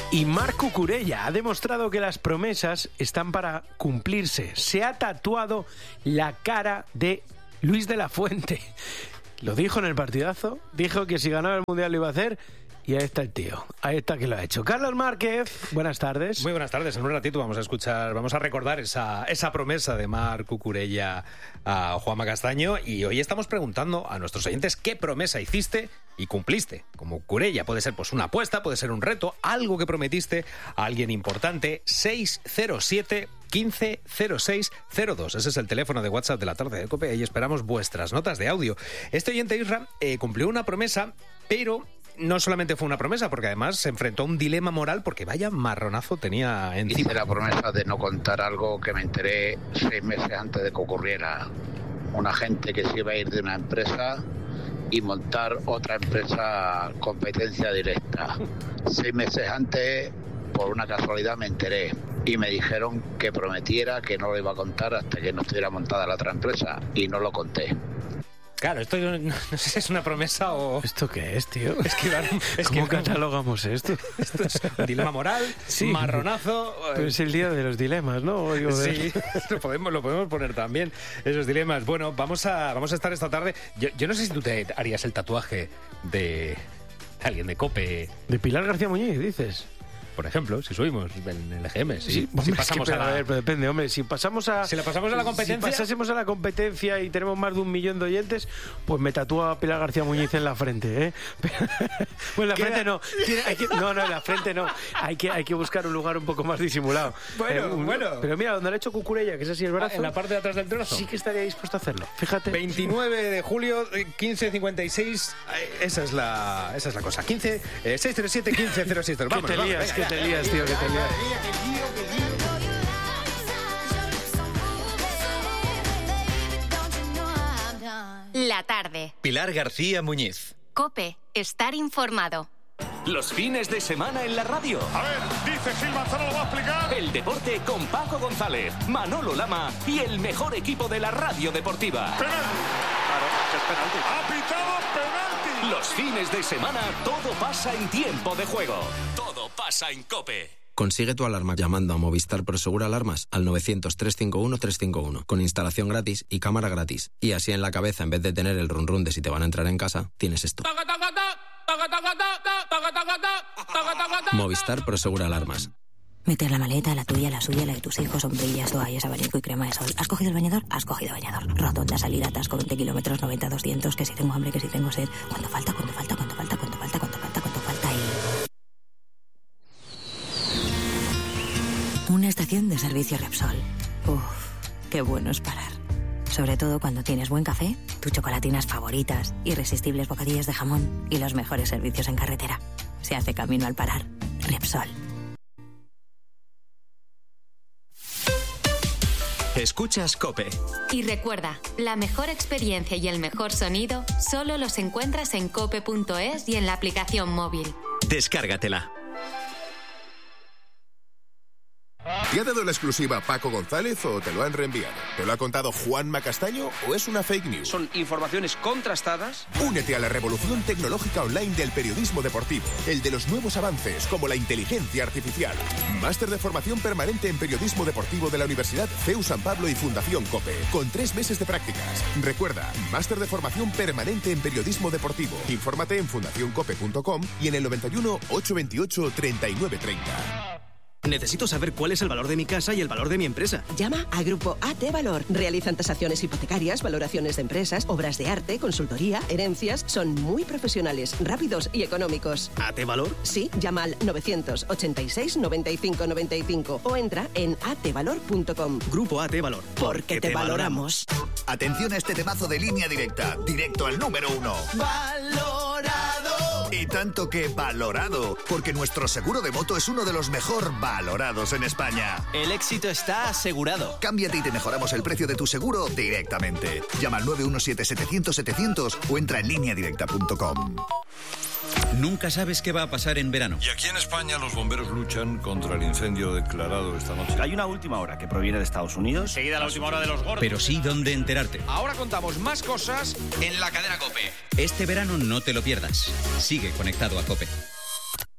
Y Marc Cucurella ha demostrado que las promesas están para cumplirse. Se ha tatuado la cara de Luis de la Fuente. Lo dijo en el partidazo, dijo que si ganaba el Mundial lo iba a hacer. Y ahí está el tío, ahí está que lo ha hecho. Carlos Márquez, buenas tardes. Muy buenas tardes. En un ratito vamos a recordar esa promesa de Marc Cucurella a Juanma Castaño. Y hoy estamos preguntando a nuestros oyentes qué promesa hiciste y cumpliste. Como Cucurella, puede ser pues una apuesta, puede ser un reto, algo que prometiste a alguien importante. 607 150602. Ese es el teléfono de WhatsApp de la tarde de COPE. Ahí esperamos vuestras notas de audio. Este oyente Isra cumplió una promesa, pero no solamente fue una promesa, porque además se enfrentó a un dilema moral, porque vaya marronazo tenía encima. Hice la promesa de no contar algo que me enteré 6 meses antes de que ocurriera. Una gente que se iba a ir de una empresa y montar otra empresa competencia directa. 6 meses antes, por una casualidad, me enteré y me dijeron que prometiera que no lo iba a contar hasta que no estuviera montada la otra empresa, y no lo conté. Claro, esto no sé si es una promesa o... ¿Esto qué es, tío? ¿Cómo catalogamos esto? Esto es un dilema moral, sí. Marronazo... Pero es el día de los dilemas, ¿no? Sí, lo podemos poner también, esos dilemas. Bueno, vamos a estar esta tarde... Yo no sé si tú te harías el tatuaje de alguien de COPE. ¿De Pilar García Muñiz, dices? Por ejemplo, si subimos en el EGM, si pasamos a ver, pero depende, hombre, si la pasamos a la competencia, si pasásemos a la competencia y tenemos más de 1 millón de oyentes, pues me tatúa Pilar García Muñiz en la frente, ¿eh? Bueno, en la frente no, en la frente no, hay que buscar un lugar un poco más disimulado. Bueno. Pero mira, donde le ha hecho Cucurella, que es así el brazo, en la parte de atrás del trozo, sí que estaría dispuesto a hacerlo. Fíjate. 29 de julio, 15:56, esa es la cosa. 637 1506. Vamos, ¿Qué te lías, tío? ¿Qué te lías? La tarde. Pilar García Muñiz. COPE. Estar informado. Los fines de semana en la radio. A ver, dice Gil Manzano, lo va a explicar. El deporte con Paco González, Manolo Lama y el mejor equipo de la radio deportiva. Penalti. Claro, es penalti. Ha pitado penalti. Los fines de semana todo pasa en tiempo de juego. Todo pasa en COPE. Consigue tu alarma llamando a Movistar Prosegur Alarmas al 900-351-351 con instalación gratis y cámara gratis. Y así en la cabeza, en vez de tener el run run de si te van a entrar en casa, tienes esto. Movistar Prosegur Alarmas. Meter la maleta, la tuya, la suya, la de tus hijos, sombrillas, toallas, abanico y crema de sol. ¿Has cogido el bañador? Has cogido bañador. Rotonda, salida, atasco, 20 kilómetros, 90-200, que si tengo hambre, que si tengo sed. ¿Cuánto falta y... Una estación de servicio Repsol. Uf, qué bueno es parar. Sobre todo cuando tienes buen café, tus chocolatinas favoritas, irresistibles bocadillos de jamón y los mejores servicios en carretera. Se hace camino al parar. Repsol. Escuchas COPE. Y recuerda, la mejor experiencia y el mejor sonido solo los encuentras en cope.es y en la aplicación móvil. Descárgatela. ¿Te ha dado la exclusiva Paco González o te lo han reenviado? ¿Te lo ha contado Juanma Castaño o es una fake news? Son informaciones contrastadas. Únete a la revolución tecnológica online del periodismo deportivo, el de los nuevos avances como la inteligencia artificial. Máster de formación permanente en periodismo deportivo de la Universidad CEU San Pablo y Fundación COPE, con 3 meses de prácticas. Recuerda, máster de formación permanente en periodismo deportivo. Infórmate en fundacioncope.com y en el 91 828 3930. Necesito saber cuál es el valor de mi casa y el valor de mi empresa. Llama a Grupo AT Valor. Realizan tasaciones hipotecarias, valoraciones de empresas, obras de arte, consultoría, herencias. Son muy profesionales, rápidos y económicos. ¿AT Valor? Sí, llama al 986 95 95 o entra en atvalor.com. Grupo AT Valor. Porque te valoramos. Atención a este temazo de Línea Directa, directo al número 1. ¡Valorado! Y tanto que valorado, porque nuestro seguro de moto es uno de los mejor valorados en España. El éxito está asegurado. Cámbiate y te mejoramos el precio de tu seguro directamente. Llama al 917-700-700 o entra en lineadirecta.com. Nunca sabes qué va a pasar en verano. Y aquí en España los bomberos luchan contra el incendio declarado esta noche. Hay una última hora que proviene de Estados Unidos. Seguida la última hora de los gordos. Pero sí dónde enterarte. Ahora contamos más cosas en la cadena COPE. Este verano no te lo pierdas. Sigue conectado a COPE.